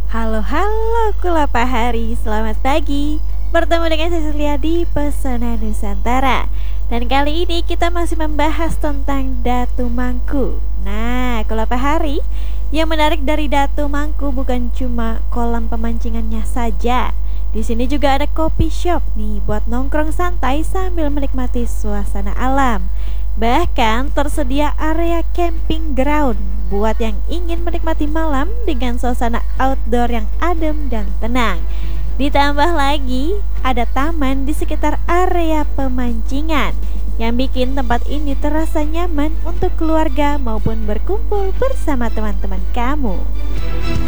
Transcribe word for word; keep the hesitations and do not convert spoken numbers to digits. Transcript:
Halo halo Kulapa Hari, selamat pagi. Bertemu dengan Cecilia di Pesona Nusantara. Dan kali ini kita masih membahas tentang Datu Mangku. Nah, Kulapa Hari, yang menarik dari Datu Mangku bukan cuma kolam pemancingannya saja. Di sini juga ada coffee shop nih buat nongkrong santai sambil menikmati suasana alam. Bahkan tersedia area camping ground buat yang ingin menikmati malam dengan suasana outdoor yang adem dan tenang. Ditambah lagi ada taman di sekitar area pemancingan yang bikin tempat ini terasa nyaman untuk keluarga maupun berkumpul bersama teman-teman kamu.